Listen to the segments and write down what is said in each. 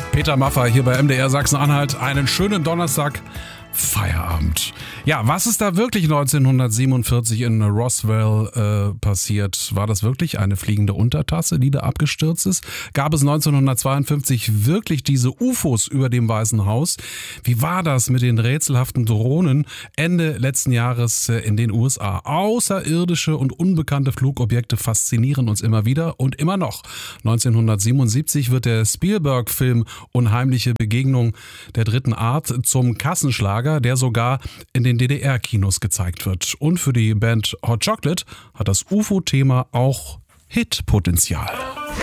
Peter Maffay hier bei MDR Sachsen-Anhalt. Einen schönen Donnerstag. Feierabend. Ja, was ist da wirklich 1947 in Roswell passiert? War das wirklich eine fliegende Untertasse, die da abgestürzt ist? Gab es 1952 wirklich diese UFOs über dem Weißen Haus? Wie war das mit den rätselhaften Drohnen Ende letzten Jahres in den USA? Außerirdische und unbekannte Flugobjekte faszinieren uns immer wieder und immer noch. 1977 wird der Spielberg-Film Unheimliche Begegnung der dritten Art zum Kassenschlager, der sogar in den DDR-Kinos gezeigt wird. Und für die Band Hot Chocolate hat das UFO-Thema auch Hitpotenzial.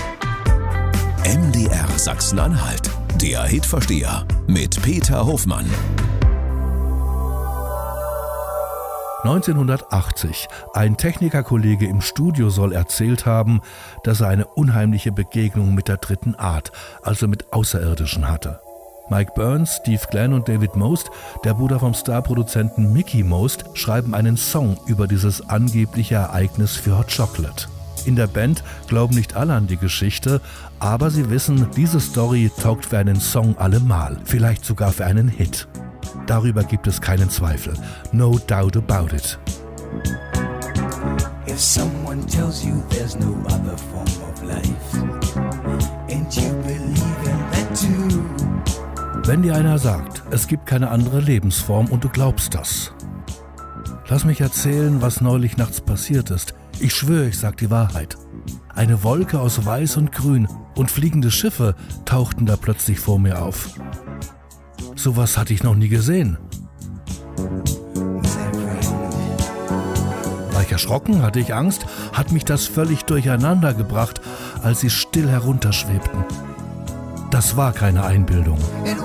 MDR Sachsen-Anhalt, der Hitversteher mit Peter Hofmann. 1980. Ein Technikerkollege im Studio soll erzählt haben, dass er eine unheimliche Begegnung mit der dritten Art, also mit Außerirdischen hatte. Mike Burns, Steve Glenn und David Most, der Bruder vom Starproduzenten Mickey Most, schreiben einen Song über dieses angebliche Ereignis für Hot Chocolate. In der Band glauben nicht alle an die Geschichte, aber sie wissen, diese Story taugt für einen Song allemal, vielleicht sogar für einen Hit. Darüber gibt es keinen Zweifel. No doubt about it. If someone tells you there's no other form of life, and you believe in that too. Wenn dir einer sagt, es gibt keine andere Lebensform und du glaubst das. Lass mich erzählen, was neulich nachts passiert ist. Ich schwöre, ich sag die Wahrheit. Eine Wolke aus Weiß und Grün und fliegende Schiffe tauchten da plötzlich vor mir auf. Sowas hatte ich noch nie gesehen. War ich erschrocken, hatte ich Angst, hat mich das völlig durcheinander gebracht, als sie still herunterschwebten. Das war keine Einbildung.